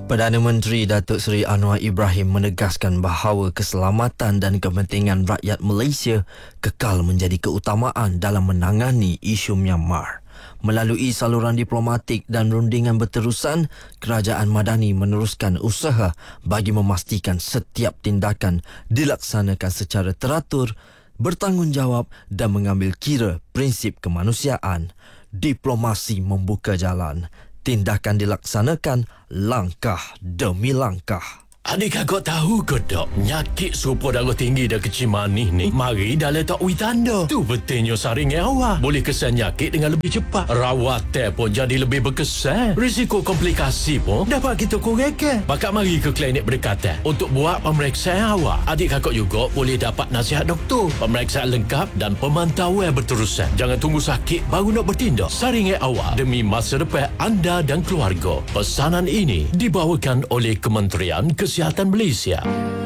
Perdana Menteri Datuk Seri Anwar Ibrahim menegaskan bahawa keselamatan dan kepentingan rakyat Malaysia kekal menjadi keutamaan dalam menangani isu Myanmar. Melalui saluran diplomatik dan rundingan berterusan, Kerajaan Madani meneruskan usaha bagi memastikan setiap tindakan dilaksanakan secara teratur, bertanggungjawab dan mengambil kira prinsip kemanusiaan. Diplomasi membuka jalan. Tindakan dilaksanakan langkah demi langkah. Adik kakak tahu ke tak, nyakit serupa darah tinggi dan kecil manis ni mari dah letak tanda. Tu betulnya saringan awak boleh kesan nyakit dengan lebih cepat. Rawatan pun jadi lebih berkesan. Risiko komplikasi pun dapat kita kurangkan. Bakal mari ke klinik berdekatan untuk buat pemeriksaan awak. Adik kakak juga boleh dapat nasihat doktor, pemeriksaan lengkap dan pemantauan berterusan. Jangan tunggu sakit baru nak bertindak. Saringan awak demi masa depan anda dan keluarga. Pesanan ini dibawakan oleh Kementerian Kesihatan Malaysia.